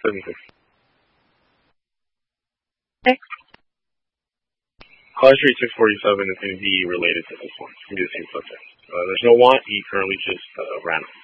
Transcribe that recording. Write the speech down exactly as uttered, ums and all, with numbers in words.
seventy-six. Next. Class rate six forty-seven is going to be related to this one. It's going to be the same subject. Uh, there's no want. He currently just uh, ran.